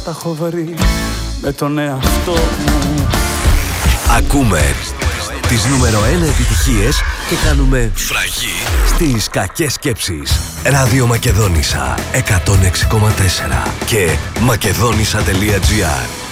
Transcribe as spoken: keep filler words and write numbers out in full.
Τα έχω βρει με τον εαυτό μου. Ακούμε τις νούμερο ένα επιτυχίες και κάνουμε φραγή στις κακές σκέψεις. Ράδιο Μακεδόνισσα εκατόν έξι κόμμα τέσσερα και μακεδόνισσα τελεία τζι άρ.